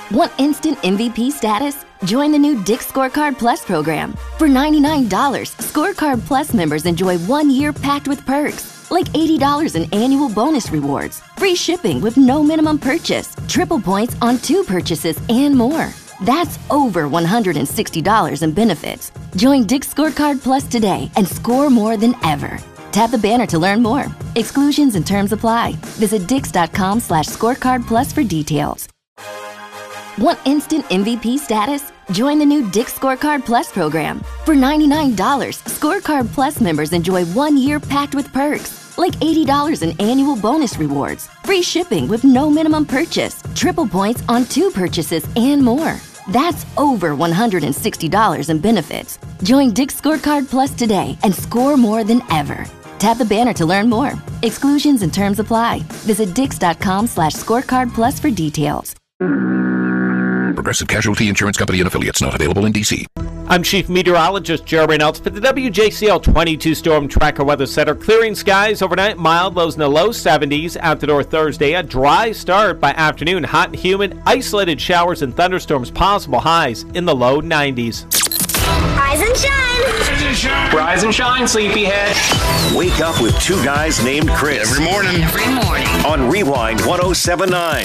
Want instant MVP status? Join the new Dick's Scorecard Plus program. For $99, Scorecard Plus members enjoy 1 year packed with perks, like $80 in annual bonus rewards, free shipping with no minimum purchase, triple points on 2 purchases, and more. That's over $160 in benefits. Join Dick's Scorecard Plus today and score more than ever. Tap the banner to learn more. Exclusions and terms apply. Visit dix.com/scorecardplus for details. Want instant MVP status? Join the new Dick's Scorecard Plus program. For $99, Scorecard Plus members enjoy 1 year packed with perks, like $80 in annual bonus rewards, free shipping with no minimum purchase, triple points on 2 purchases, and more. That's over $160 in benefits. Join Dick's Scorecard Plus today and score more than ever. Tap the banner to learn more. Exclusions and terms apply. Visit dix.com/scorecardplus for details. Progressive Casualty Insurance Company and affiliates, not available in D.C. I'm Chief Meteorologist Jerry Reynolds for the WJCL 22 Storm Tracker Weather Center. Clearing skies overnight, mild, lows in the low 70s. Out the door Thursday, a dry start by afternoon. Hot and humid, isolated showers and thunderstorms possible. Highs in the low 90s. Rise and shine. Rise and shine. Rise and shine, sleepyhead. Wake up with 2 guys named Chris. Every morning. On Rewind 107.9.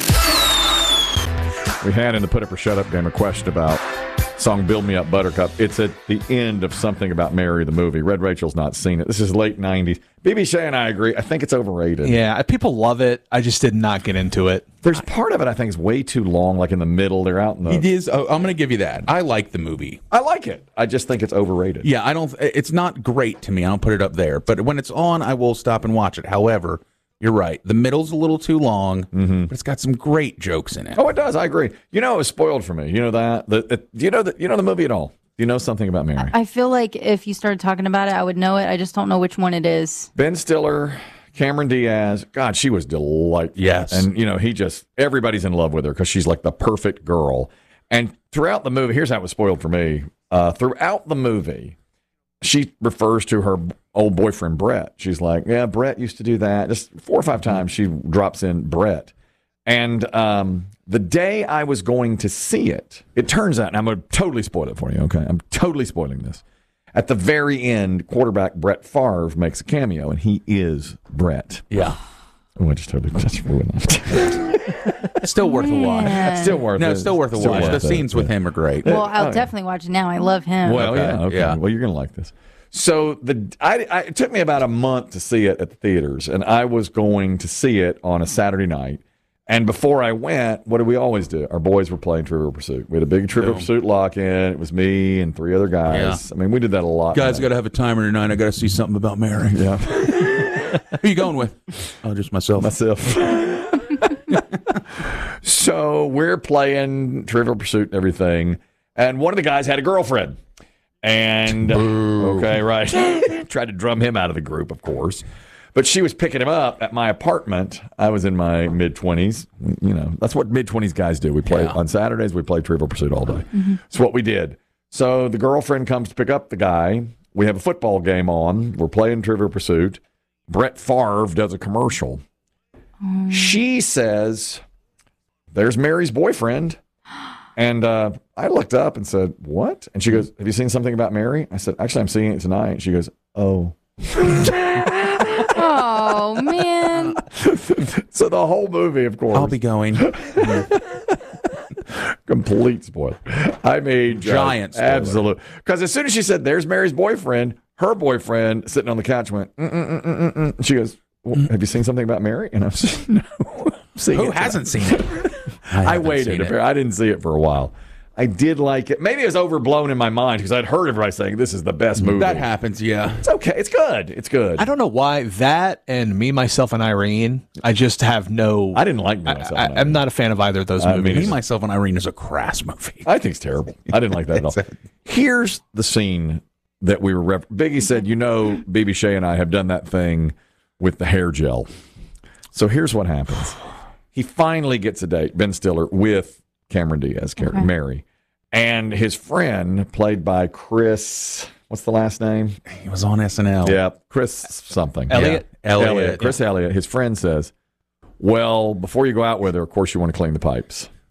We had in the Put Up or Shut Up game a question about song Build Me Up Buttercup. It's at the end of Something About Mary, the movie. Red Rachel's not seen it. This is late 90s. BB Shea and I agree. I think it's overrated. Yeah, people love it. I just did not get into it. There's part of it I think is way too long, like in the middle. They're out in the... It is. I'm going to give you that. I like the movie. I like it. I just think it's overrated. Yeah, I don't. It's not great to me. I don't put it up there. But when it's on, I will stop and watch it. However... You're right. The middle's a little too long, but it's got some great jokes in it. Oh, it does. I agree. You know, it was spoiled for me. You know that? Do you know the movie at all? Do you know something about Mary? I feel like if you started talking about it, I would know it. I just don't know which one it is. Ben Stiller, Cameron Diaz. God, she was delightful. Yes. And, everybody's in love with her because she's like the perfect girl. And throughout the movie, here's how it was spoiled for me. Throughout the movie, she refers to her old boyfriend, Brett. She's like, yeah, Brett used to do that. Just 4 or 5 times she drops in Brett. And the day I was going to see it, it turns out, and I'm going to totally spoil it for you, okay? I'm totally spoiling this. At the very end, quarterback Brett Favre makes a cameo, and he is Brett. Yeah. Oh, I just ruined that. Still worth a watch. Still worth it. No, still worth a watch. The scenes with him are great. Well, I'll definitely watch it now. I love him. Well, okay. Well, you're going to like this. So it took me about a month to see it at the theaters, and I was going to see it on a Saturday night. And before I went, what did we always do? Our boys were playing Trivial Pursuit. We had a big Trivial Pursuit lock-in. It was me and 3 other guys. Yeah. I mean, we did that a lot. Guys, got to have a timer tonight. I got to see something about Mary. Yeah. Who are you going with? Oh, just myself. So we're playing Trivial Pursuit and everything, and one of the guys had a girlfriend. And, okay, right. Tried to drum him out of the group, of course. But she was picking him up at my apartment. I was in my mid-20s. That's what mid-20s guys do. We play on Saturdays, we play Trivial Pursuit all day. That's what we did. So the girlfriend comes to pick up the guy. We have a football game on. We're playing Trivial Pursuit. Brett Favre does a commercial. She says, there's Mary's boyfriend. And I looked up and said, what? And she goes, have you seen Something About Mary? I said, actually, I'm seeing it tonight. She goes, oh. Oh, man. So the whole movie, of course. I'll be going. Complete spoiler. I mean, giant spoiler. Absolute. Because as soon as she said, there's Mary's boyfriend, her boyfriend sitting on the couch went, She goes, well, have you seen Something About Mary? And I said, no. Who hasn't seen it? I waited. I didn't see it for a while. I did like it. Maybe it was overblown in my mind because I'd heard everybody saying this is the best movie. That happens, yeah. It's okay. It's good. It's good. I don't know why that and Me, Myself, and Irene, I just have no... I didn't like Me, Myself, and Irene. I'm not a fan of either of those movies. Me, Myself, and Irene is a crass movie. I think it's terrible. I didn't like that at all. Here's the scene that we were... Biggie said, BB Shea and I have done that thing with the hair gel. So here's what happens. He finally gets a date, Ben Stiller, with Cameron Diaz, Mary. And his friend, played by Chris, what's the last name? He was on SNL. Yeah, Chris something. Elliott. Yeah. Elliott. Chris Elliott. His friend says, well, before you go out with her, of course you want to clean the pipes.